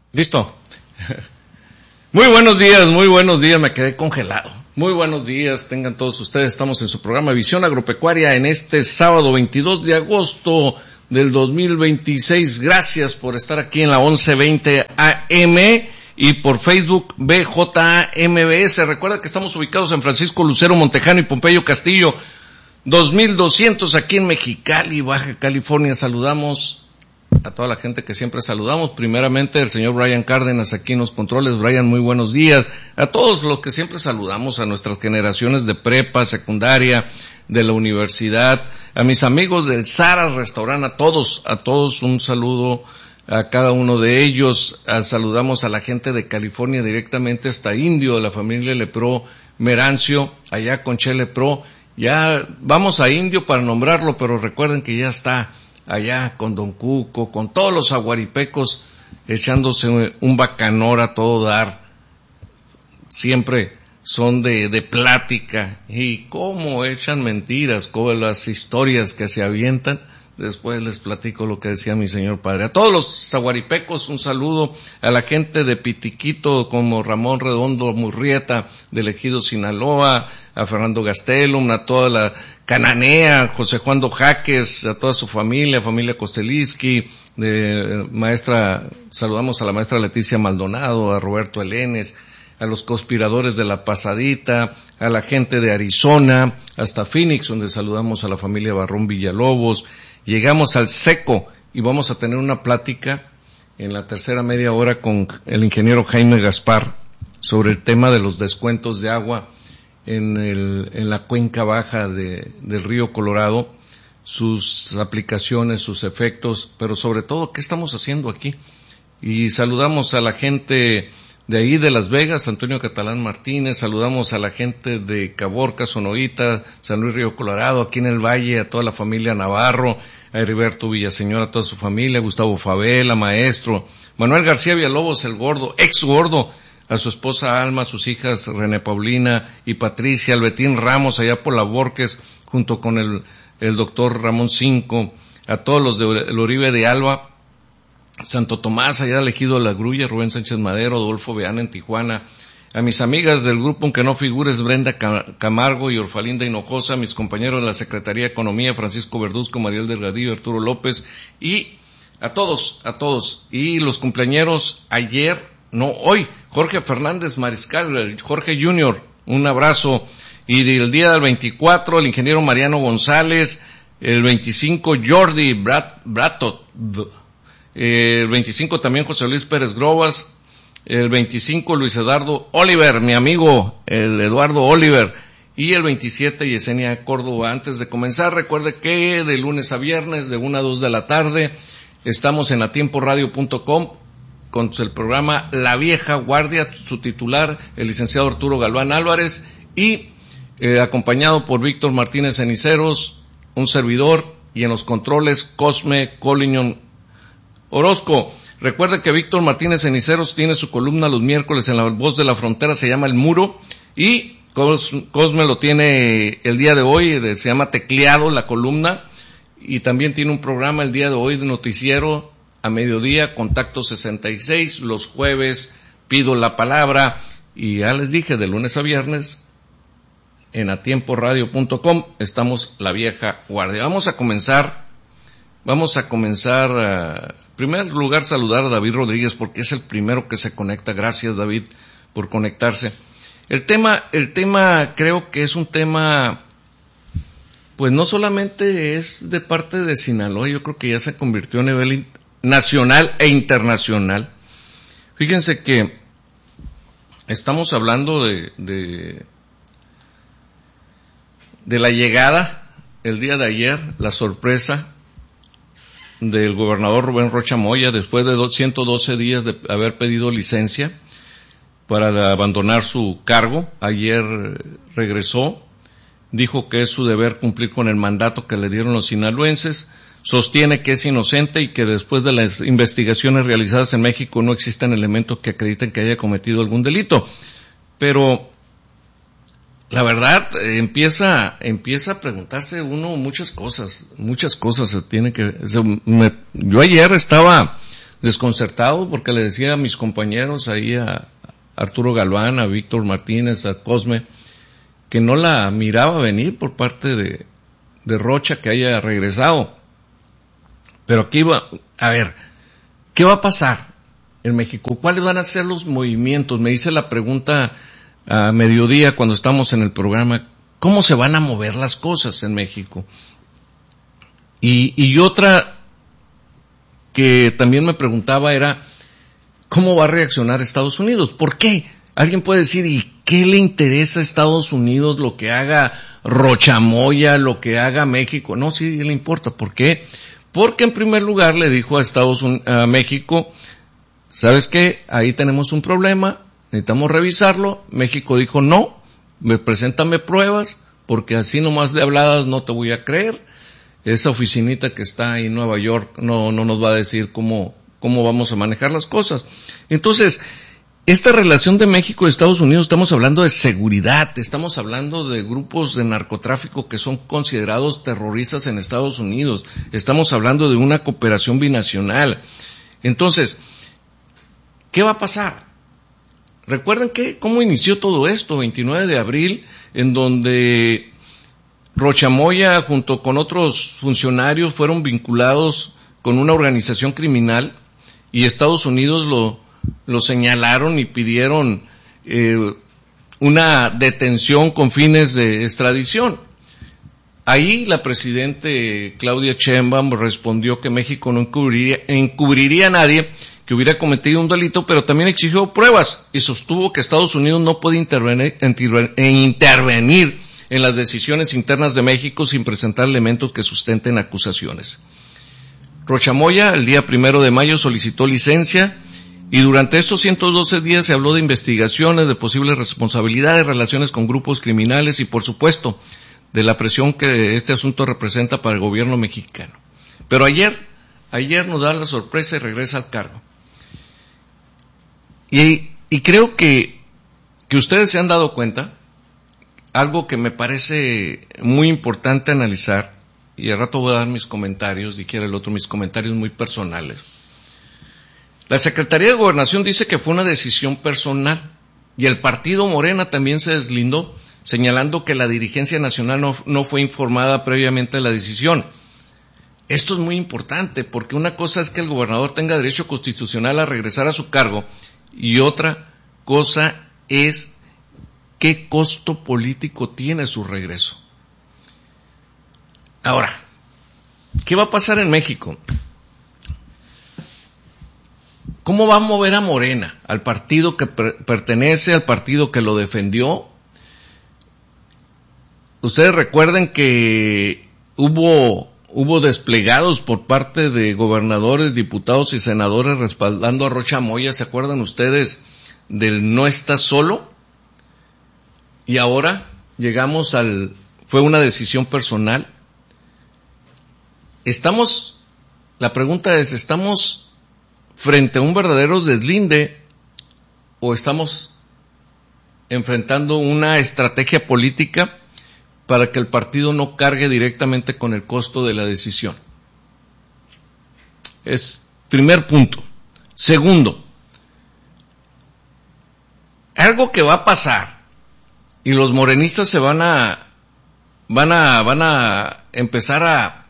Listo. Muy buenos días, me quedé congelado. Muy buenos días, tengan todos ustedes. Estamos en su programa Visión Agropecuaria en este sábado 22 de agosto del 2026. Gracias por estar aquí en la 1120 AM y por Facebook BJAMBS. Recuerda que estamos ubicados en Francisco Lucero Montejano y Pompeyo Castillo, 2200 aquí en Mexicali, Baja California. Saludamos a toda la gente que siempre saludamos. Primeramente, el señor Brian Cárdenas aquí en los controles. Brian, muy buenos días. A todos los que siempre saludamos, a nuestras generaciones de prepa, secundaria, de la universidad, a mis amigos del Zara's Restaurant, a todos un saludo a cada uno de ellos. Saludamos a la gente de California directamente hasta Indio, de la familia Lepro Merancio, allá con Che Lepro. Ya vamos a Indio para nombrarlo, pero recuerden que ya está allá con Don Cuco, con todos los aguaripecos, echándose un bacanor a todo dar. Siempre son de plática, y cómo echan mentiras, como las historias que se avientan. Después les platico lo que decía mi señor padre. A todos los aguaripecos, un saludo. A la gente de Pitiquito, como Ramón Redondo Murrieta, del Ejido Sinaloa, a Fernando Gastelum, a toda la Cananea, José Juan Do Jaques, a toda su familia Kosteliski, saludamos a la maestra Leticia Maldonado, a Roberto Elenes, a los conspiradores de La Pasadita, a la gente de Arizona, hasta Phoenix, donde saludamos a la familia Barrón Villalobos. Llegamos al Seco y vamos a tener una plática en la tercera media hora con el ingeniero Jaime Gaspar sobre el tema de los descuentos de agua en la cuenca baja del río Colorado, sus aplicaciones, sus efectos, pero sobre todo, ¿qué estamos haciendo aquí? Y saludamos a la gente de ahí de Las Vegas, Antonio Catalán Martínez, saludamos a la gente de Caborca, Sonoita, San Luis Río Colorado, aquí en el Valle, a toda la familia Navarro, a Heriberto Villaseñor, a toda su familia, Gustavo Favela, maestro, Manuel García Villalobos, el gordo, ex gordo, a su esposa Alma, a sus hijas René Paulina y Patricia, Albetín Ramos, allá por la Borges, junto con el doctor Ramón Cinco, a todos los del Oribe de Alba, Santo Tomás, allá del Ejido La Grulla, Rubén Sánchez Madero, Adolfo Beana en Tijuana, a mis amigas del grupo, aunque no figures, Brenda Camargo y Orfalinda Hinojosa, mis compañeros de la Secretaría de Economía, Francisco Verduzco, Mariel Delgadillo, Arturo López, y a todos, y los cumpleañeros hoy, Jorge Fernández Mariscal, Jorge Junior, un abrazo, y el día del 24, el ingeniero Mariano González, el 25, Jordi Bratot, el 25 también José Luis Pérez Grobas, el 25 Luis Eduardo Oliver, mi amigo, el Eduardo Oliver, y el 27 Yesenia Córdoba. Antes de comenzar, recuerde que de lunes a viernes, de 1 a 2 de la tarde, estamos en atiemporadio.com con el programa La Vieja Guardia, su titular, el licenciado Arturo Galván Álvarez, y acompañado por Víctor Martínez Ceniceros, un servidor, y en los controles, Cosme Coliñón Orozco. Recuerde que Víctor Martínez Ceniceros tiene su columna los miércoles en La Voz de la Frontera, se llama El Muro, y Cosme lo tiene el día de hoy, se llama Tecleado la columna, y también tiene un programa el día de hoy de noticiero a mediodía, Contacto 66, los jueves Pido la Palabra, y ya les dije, de lunes a viernes, en atiemporadio.com, estamos La Vieja Guardia. Vamos a comenzar, en primer lugar, saludar a David Rodríguez, porque es el primero que se conecta. Gracias, David, por conectarse. El tema creo que es un tema, pues no solamente es de parte de Sinaloa, yo creo que ya se convirtió a nivel nacional e internacional. Fíjense que estamos hablando de la llegada, el día de ayer, la sorpresa del gobernador Rubén Rocha Moya, después de 112 días de haber pedido licencia para abandonar su cargo. Ayer regresó, dijo que es su deber cumplir con el mandato que le dieron los sinaloenses, sostiene que es inocente y que después de las investigaciones realizadas en México no existen elementos que acrediten que haya cometido algún delito. Pero la verdad, empieza a preguntarse uno muchas cosas se tiene que, yo ayer estaba desconcertado porque le decía a mis compañeros ahí, a Arturo Galván, a Víctor Martínez, a Cosme, que no la miraba venir por parte de Rocha que haya regresado. Pero aquí va, a ver, ¿qué va a pasar en México? ¿Cuáles van a ser los movimientos? Me hice la pregunta a mediodía cuando estamos en el programa, ¿cómo se van a mover las cosas en México? Y otra que también me preguntaba era, ¿cómo va a reaccionar Estados Unidos? ¿Por qué? Alguien puede decir, ¿y qué le interesa a Estados Unidos lo que haga Rocha Moya, lo que haga México? No, sí le importa. ¿Por qué? Porque en primer lugar le dijo a México, ¿sabes qué? Ahí tenemos un problema, necesitamos revisarlo. México dijo, no, preséntame pruebas, porque así nomás de habladas no te voy a creer. Esa oficinita que está ahí en Nueva York no nos va a decir cómo vamos a manejar las cosas. Entonces, esta relación de México y Estados Unidos, estamos hablando de seguridad, estamos hablando de grupos de narcotráfico que son considerados terroristas en Estados Unidos, estamos hablando de una cooperación binacional. Entonces, ¿qué va a pasar? Recuerden cómo inició todo esto, 29 de abril, en donde Rocha Moya junto con otros funcionarios fueron vinculados con una organización criminal y Estados Unidos lo señalaron y pidieron una detención con fines de extradición. Ahí la presidente Claudia Sheinbaum respondió que México no encubriría a nadie que hubiera cometido un delito, pero también exigió pruebas y sostuvo que Estados Unidos no puede intervenir en las decisiones internas de México sin presentar elementos que sustenten acusaciones. Rocha Moya, el día 1 de mayo, solicitó licencia y durante estos 112 días se habló de investigaciones, de posibles responsabilidades, relaciones con grupos criminales y, por supuesto, de la presión que este asunto representa para el gobierno mexicano. Pero ayer nos da la sorpresa y regresa al cargo. Y creo que ustedes se han dado cuenta, algo que me parece muy importante analizar, y al rato voy a dar mis comentarios, dijera el otro, mis comentarios muy personales. La Secretaría de Gobernación dice que fue una decisión personal, y el partido Morena también se deslindó, señalando que la dirigencia nacional no fue informada previamente de la decisión. Esto es muy importante, porque una cosa es que el gobernador tenga derecho constitucional a regresar a su cargo, y otra cosa es qué costo político tiene su regreso. Ahora, ¿qué va a pasar en México? ¿Cómo va a mover a Morena, al partido que pertenece, al partido que lo defendió? Ustedes recuerden que hubo desplegados por parte de gobernadores, diputados y senadores respaldando a Rocha Moya. ¿Se acuerdan ustedes del no estás solo? Y ahora llegamos fue una decisión personal. La pregunta es, ¿estamos frente a un verdadero deslinde o estamos enfrentando una estrategia política para que el partido no cargue directamente con el costo de la decisión? Es primer punto. Segundo, algo que va a pasar y los morenistas se van a empezar a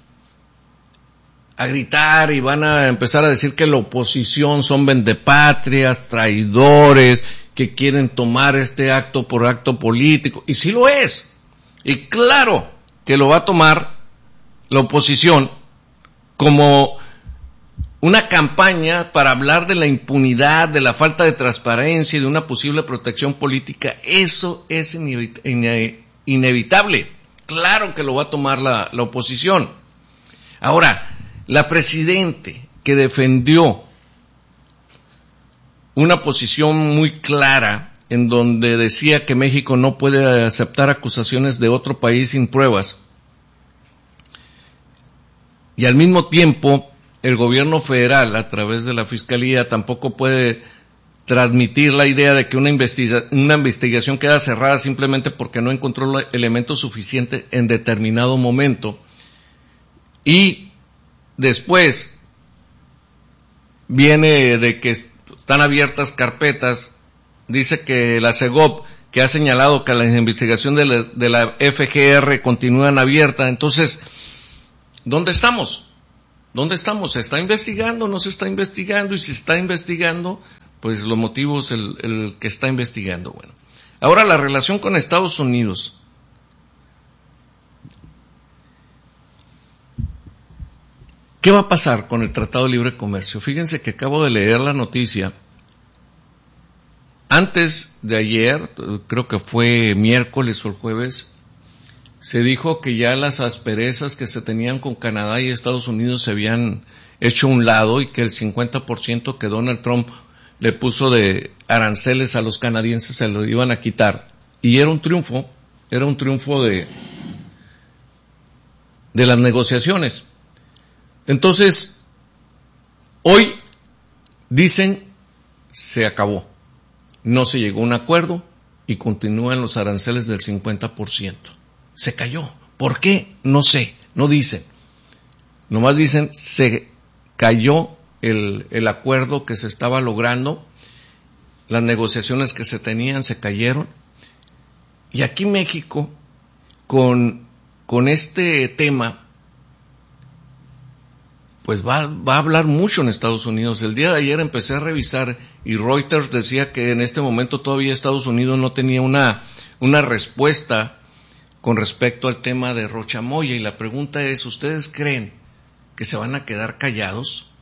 gritar y van a empezar a decir que la oposición son vendepatrias, traidores, que quieren tomar este acto por acto político. Y sí lo es. Y claro que lo va a tomar la oposición como una campaña para hablar de la impunidad, de la falta de transparencia y de una posible protección política. Eso es inevitable. Claro que lo va a tomar la oposición. Ahora, la presidente que defendió una posición muy clara en donde decía que México no puede aceptar acusaciones de otro país sin pruebas, y al mismo tiempo el gobierno federal a través de la Fiscalía tampoco puede transmitir la idea de que una investigación queda cerrada simplemente porque no encontró elementos suficientes en determinado momento, y después viene de que están abiertas carpetas, dice que la Segov, que ha señalado que las investigaciones de la FGR continúan abiertas. Entonces, ¿dónde estamos? ¿Dónde estamos? ¿Se está investigando? ¿No se está investigando? Y si se está investigando, pues los motivos, el que está investigando. Bueno, ahora la relación con Estados Unidos. ¿Qué va a pasar con el Tratado de Libre Comercio? Fíjense que acabo de leer la noticia. Antes de ayer, creo que fue miércoles o el jueves, se dijo que ya las asperezas que se tenían con Canadá y Estados Unidos se habían hecho a un lado y que el 50% que Donald Trump le puso de aranceles a los canadienses se lo iban a quitar. Y era un triunfo de las negociaciones. Entonces, hoy dicen se acabó, no se llegó a un acuerdo y continúan los aranceles del 50%. Se cayó. ¿Por qué? No sé, no dicen. Nomás dicen se cayó el acuerdo que se estaba logrando, las negociaciones que se tenían se cayeron. Y aquí México, con este tema, pues va a hablar mucho en Estados Unidos. El día de ayer empecé a revisar y Reuters decía que en este momento todavía Estados Unidos no tenía una respuesta con respecto al tema de Rocha Moya. Y la pregunta es, ¿ustedes creen que se van a quedar callados?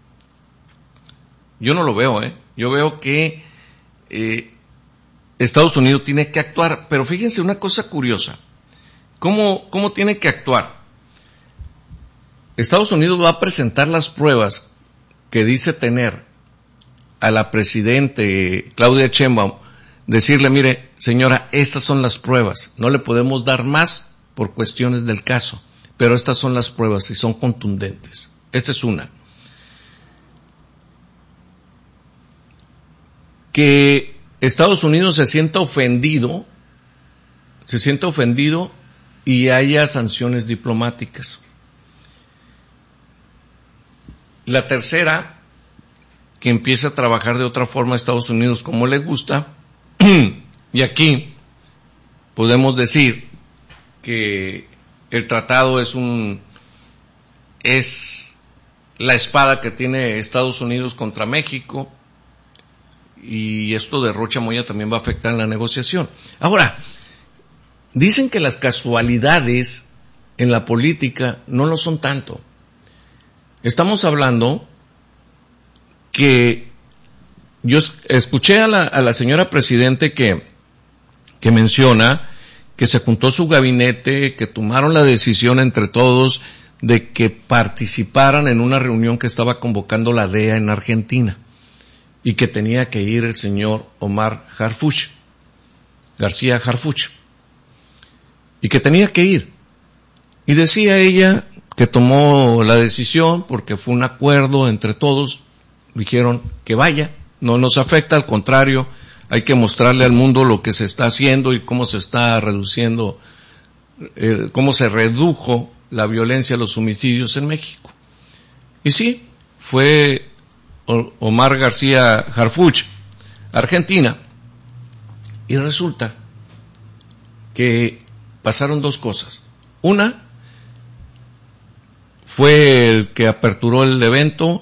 Yo no lo veo, Yo veo que Estados Unidos tiene que actuar. Pero fíjense una cosa curiosa. ¿Cómo tiene que actuar? Estados Unidos va a presentar las pruebas que dice tener a la presidente Claudia Sheinbaum, decirle, mire, señora, estas son las pruebas, no le podemos dar más por cuestiones del caso, pero estas son las pruebas y son contundentes. Esta es una. Que Estados Unidos se sienta ofendido y haya sanciones diplomáticas. La tercera, que empiece a trabajar de otra forma a Estados Unidos como le gusta, y aquí podemos decir que el tratado es la espada que tiene Estados Unidos contra México, y esto de Rocha Moya también va a afectar en la negociación. Ahora, dicen que las casualidades en la política no lo son tanto. Estamos hablando que yo escuché a la señora presidente que menciona que se juntó su gabinete, que tomaron la decisión entre todos de que participaran en una reunión que estaba convocando la DEA en Argentina y que tenía que ir el señor Omar García Harfuch, y que tenía que ir. Y decía ella que tomó la decisión porque fue un acuerdo entre todos, dijeron que vaya, no nos afecta, al contrario, hay que mostrarle al mundo lo que se está haciendo y cómo se está reduciendo, cómo se redujo la violencia, los homicidios en México. Y sí, fue Omar García Harfuch, Argentina, y resulta que pasaron dos cosas. Una, fue el que aperturó el evento,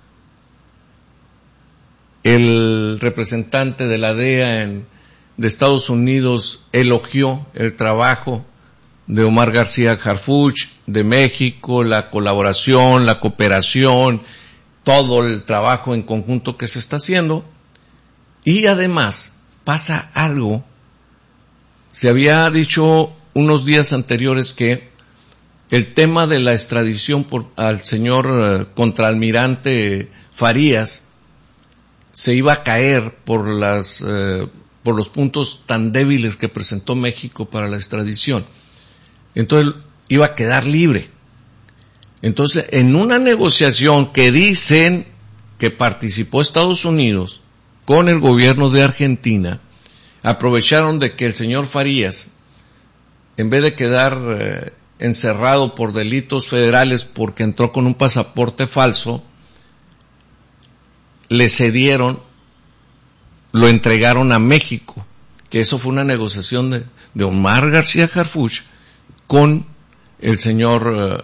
el representante de la DEA de Estados Unidos elogió el trabajo de Omar García Harfuch, de México, la colaboración, la cooperación, todo el trabajo en conjunto que se está haciendo. Y además pasa algo. Se había dicho unos días anteriores que el tema de la extradición al señor contraalmirante Farías se iba a caer por los puntos tan débiles que presentó México para la extradición. Entonces iba a quedar libre. Entonces, en una negociación que dicen que participó Estados Unidos con el gobierno de Argentina, aprovecharon de que el señor Farías, en vez de quedar encerrado por delitos federales porque entró con un pasaporte falso, le cedieron, lo entregaron a México, que eso fue una negociación de Omar García Harfuch con el señor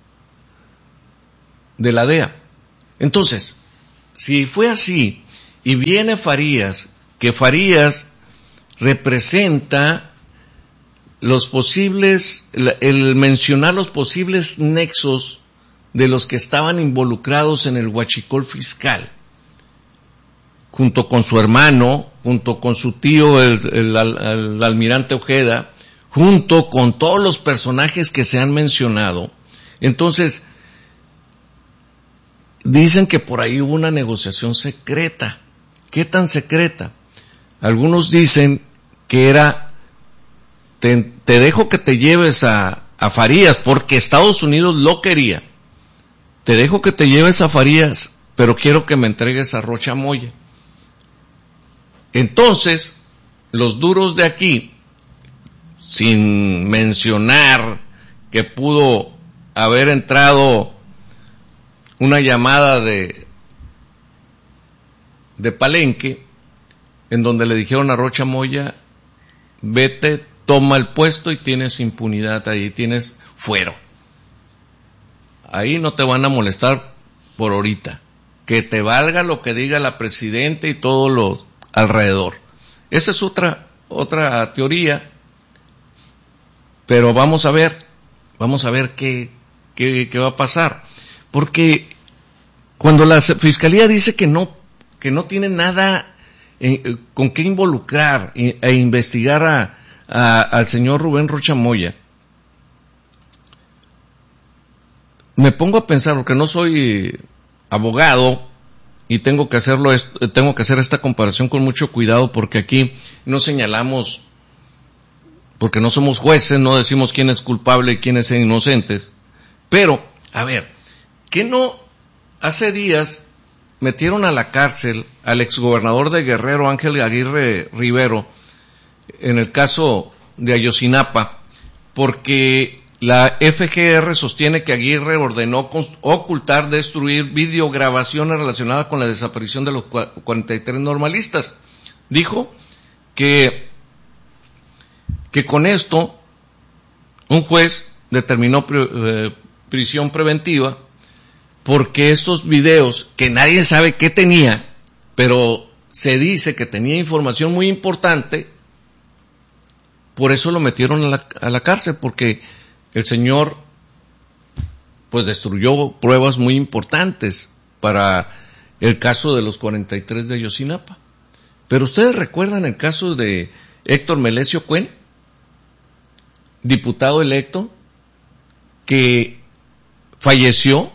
de la DEA. Entonces, si fue así, y viene Farías, que Farías representa los posibles, el mencionar los posibles nexos de los que estaban involucrados en el huachicol fiscal, junto con su hermano, junto con su tío, el almirante Ojeda, junto con todos los personajes que se han mencionado. Entonces, dicen que por ahí hubo una negociación secreta. ¿Qué tan secreta? Algunos dicen que era, te dejo que te lleves a Farías, porque Estados Unidos lo quería. Te dejo que te lleves a Farías, pero quiero que me entregues a Rocha Moya. Entonces, los duros de aquí, sin mencionar que pudo haber entrado una llamada de Palenque, en donde le dijeron a Rocha Moya, vete, toma el puesto y tienes impunidad ahí, tienes fuero. Ahí no te van a molestar por ahorita. Que te valga lo que diga la presidenta y todos los alrededor. Esa es otra teoría, pero vamos a ver qué va a pasar. Porque cuando la Fiscalía dice que no tiene nada con qué involucrar e investigar al señor Rubén Rocha Moya, me pongo a pensar, porque no soy abogado y tengo que hacer esta comparación con mucho cuidado, porque aquí no señalamos, porque no somos jueces, no decimos quién es culpable y quién es inocente. Pero, a ver, ¿qué no hace días metieron a la cárcel al exgobernador de Guerrero, Ángel Aguirre Rivero, en el caso de Ayotzinapa, porque la FGR sostiene que Aguirre ordenó ocultar, destruir videograbaciones relacionadas con la desaparición de los 43 normalistas? Dijo que con esto un juez determinó prisión preventiva, porque estos videos, que nadie sabe qué tenía, pero se dice que tenía información muy importante, por eso lo metieron a la cárcel, porque el señor pues destruyó pruebas muy importantes para el caso de los 43 de Ayotzinapa. Pero ustedes recuerdan el caso de Héctor Melesio Cuen, diputado electo, que falleció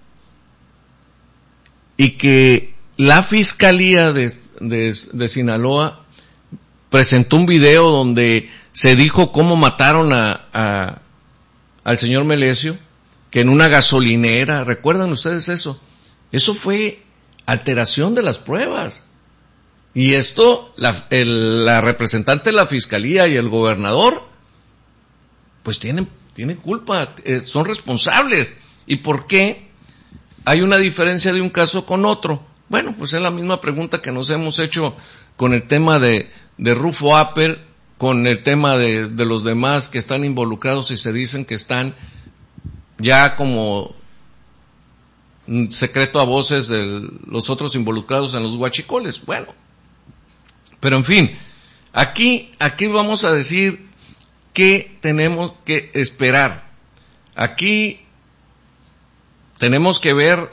y que la Fiscalía de Sinaloa presentó un video donde se dijo cómo mataron al señor Melesio, que en una gasolinera. ¿Recuerdan ustedes eso? Eso fue alteración de las pruebas. Y esto, la representante de la Fiscalía y el gobernador, pues tienen culpa, son responsables. ¿Y por qué hay una diferencia de un caso con otro? Bueno, pues es la misma pregunta que nos hemos hecho con el tema de Rufo Apper, con el tema de los demás que están involucrados y se dicen que están ya como secreto a voces de los otros involucrados en los huachicoles. Bueno, pero en fin, aquí vamos a decir qué tenemos que esperar. Aquí tenemos que ver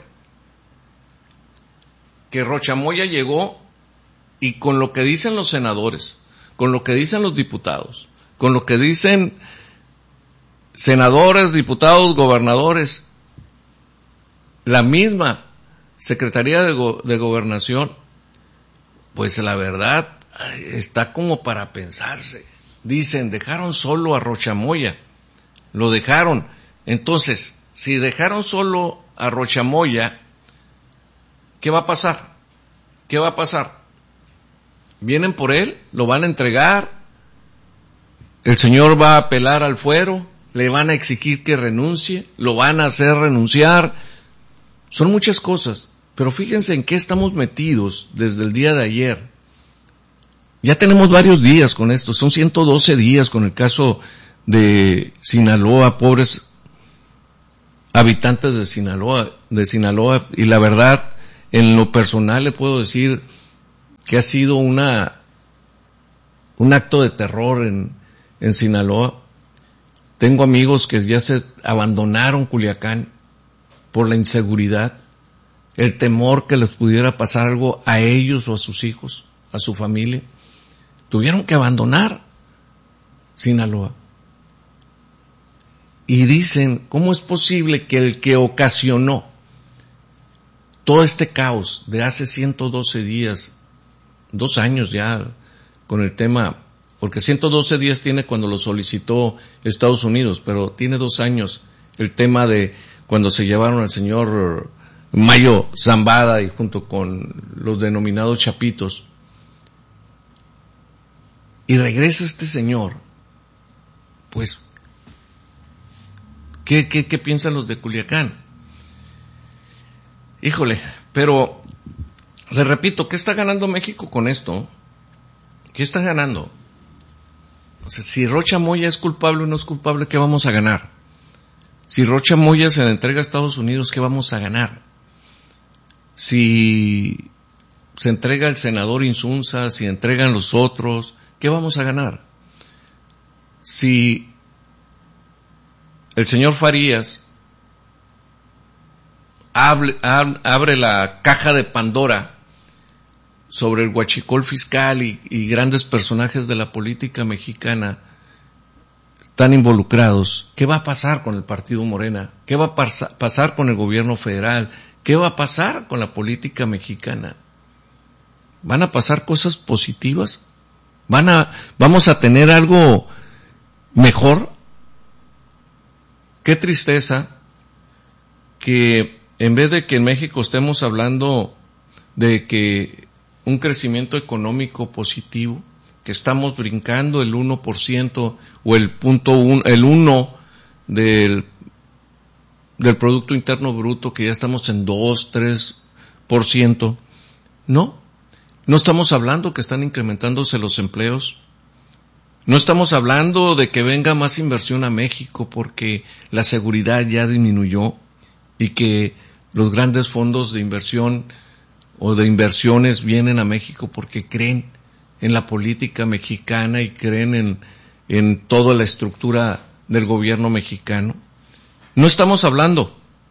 que Rocha Moya llegó, y con lo que dicen los senadores, con lo que dicen los diputados, con lo que dicen senadores, diputados, gobernadores, la misma Secretaría de Gobernación, pues la verdad está como para pensarse. Dicen, dejaron solo a Rocha Moya, lo dejaron. Entonces, si dejaron solo a Rocha Moya, ¿qué va a pasar? ¿Qué va a pasar? Vienen por él, lo van a entregar, el señor va a apelar al fuero, le van a exigir que renuncie, lo van a hacer renunciar. Son muchas cosas. Pero fíjense en qué estamos metidos desde el día de ayer. Ya tenemos varios días con esto, son 112 días con el caso de Sinaloa, pobres habitantes de Sinaloa, y la verdad, en lo personal le puedo decir que ha sido un acto de terror en Sinaloa. Tengo amigos que ya se abandonaron Culiacán por la inseguridad, el temor que les pudiera pasar algo a ellos o a sus hijos, a su familia. Tuvieron que abandonar Sinaloa. Y dicen, ¿cómo es posible que el que ocasionó todo este caos de hace 112 días, 2 años ya con el tema, porque 112 días tiene cuando lo solicitó Estados Unidos, pero tiene 2 años el tema de cuando se llevaron al señor Mayo Zambada y junto con los denominados chapitos, y regresa este señor, pues, ¿qué piensan los de Culiacán? Híjole, pero les repito, ¿qué está ganando México con esto? ¿Qué está ganando? O sea, si Rocha Moya es culpable o no es culpable, ¿qué vamos a ganar? Si Rocha Moya se le entrega a Estados Unidos, ¿qué vamos a ganar? Si se entrega el senador Insunza, si entregan los otros, ¿qué vamos a ganar? Si el señor Farías abre la caja de Pandora sobre el huachicol fiscal y grandes personajes de la política mexicana están involucrados, ¿qué va a pasar con el partido Morena? ¿Qué va a pasar con el gobierno federal? ¿Qué va a pasar con la política mexicana? ¿Van a pasar cosas positivas? ¿Vamos a tener algo mejor? Qué tristeza que en vez de que en México estemos hablando de que un crecimiento económico positivo, que estamos brincando el 1% o el 1 del Producto Interno Bruto, que ya estamos en 2-3%, no estamos hablando que están incrementándose los empleos. No estamos hablando de que venga más inversión a México porque la seguridad ya disminuyó y que los grandes fondos de inversión o de inversiones vienen a México porque creen en la política mexicana y creen en toda la estructura del gobierno mexicano. No estamos hablando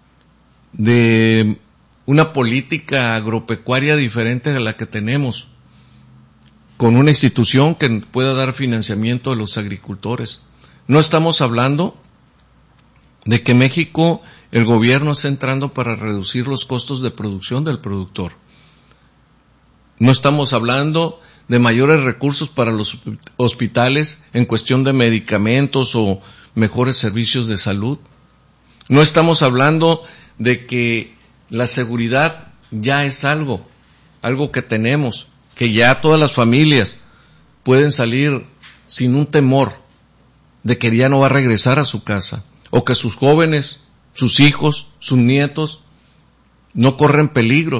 de una política agropecuaria diferente a la que tenemos, con una institución que pueda dar financiamiento a los agricultores. No estamos hablando de que México, el gobierno está entrando para reducir los costos de producción del productor. No estamos hablando de mayores recursos para los hospitales en cuestión de medicamentos o mejores servicios de salud. No estamos hablando de que la seguridad ya es algo que tenemos, que ya todas las familias pueden salir sin un temor de que ya no va a regresar a su casa, o que sus jóvenes, sus hijos, sus nietos no corren peligro,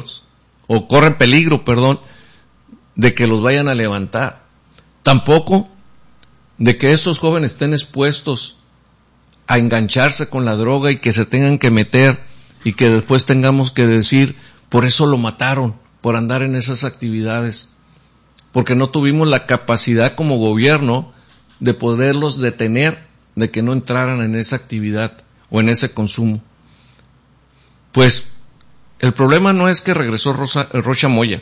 de que los vayan a levantar. Tampoco de que estos jóvenes estén expuestos a engancharse con la droga y que se tengan que meter y que después tengamos que decir, por eso lo mataron, por andar en esas actividades, porque no tuvimos la capacidad como gobierno de poderlos detener, de que no entraran en esa actividad o en ese consumo. Pues el problema no es que regresó Rocha Moya.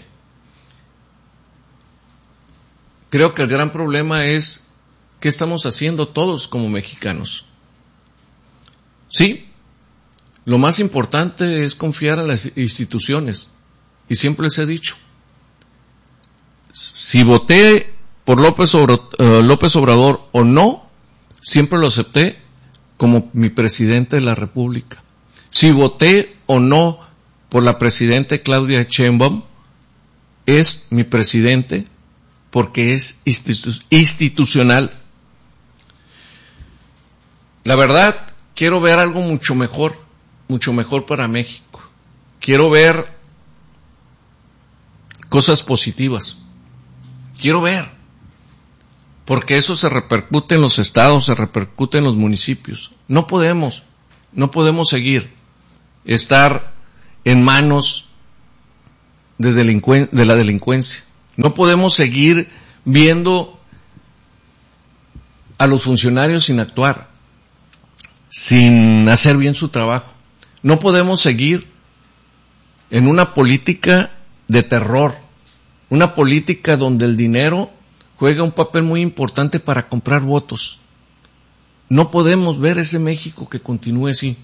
Creo que el gran problema es qué estamos haciendo todos como mexicanos. Sí, lo más importante es confiar en las instituciones, y siempre les he dicho, si voté por López Obrador o no, siempre lo acepté como mi presidente de la República. Si voté o no por la presidenta Claudia Sheinbaum, es mi presidente porque es institucional. La verdad, quiero ver algo mucho mejor para México. Quiero ver cosas positivas. Quiero ver, porque eso se repercute en los estados, se repercute en los municipios. No podemos seguir estar en manos de la delincuencia. No podemos seguir viendo a los funcionarios sin actuar, sin hacer bien su trabajo. No podemos seguir en una política de terror, una política donde el dinero juega un papel muy importante para comprar votos. No podemos ver ese México que continúe así.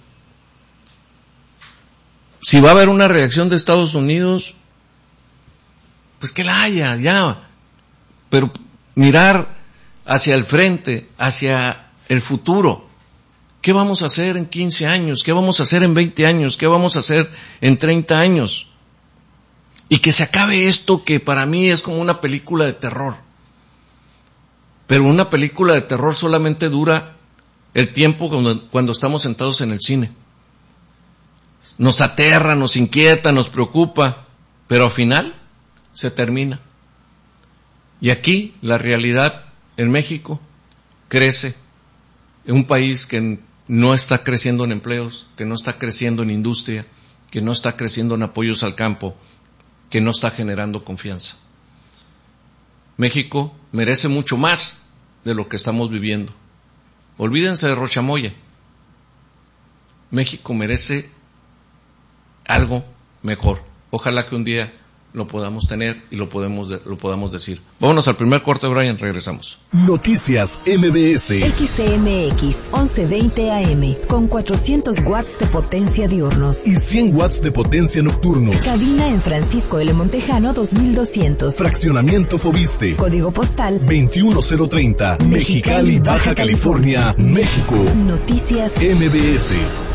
Si va a haber una reacción de Estados Unidos, pues que la haya, ya. Pero mirar hacia el frente, hacia el futuro. ¿Qué vamos a hacer en 15 años? ¿Qué vamos a hacer en 20 años? ¿Qué vamos a hacer en 30 años? Y que se acabe esto que para mí es como una película de terror. Pero una película de terror solamente dura el tiempo cuando estamos sentados en el cine. Nos aterra, nos inquieta, nos preocupa, pero al final se termina. Y aquí la realidad en México crece en un país que no está creciendo en empleos, que no está creciendo en industria, que no está creciendo en apoyos al campo, que no está generando confianza. México merece mucho más de lo que estamos viviendo. Olvídense de Rochamoya. México merece algo mejor. Ojalá que un día lo podamos tener y lo podamos decir. Vámonos al primer corte, Brian, regresamos. Noticias MBS. XCMX 1120 AM con 400 watts de potencia diurnos y 100 watts de potencia nocturnos. Cabina en Francisco L. Montejano 2200. Fraccionamiento Fobiste. Código postal 21030. Mexicali, Baja California, México. Noticias MBS.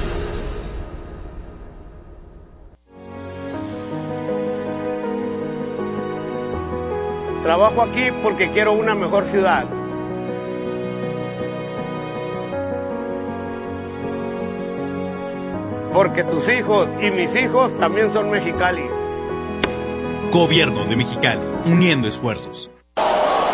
Trabajo aquí porque quiero una mejor ciudad. Porque tus hijos y mis hijos también son Mexicali. Gobierno de Mexicali, uniendo esfuerzos.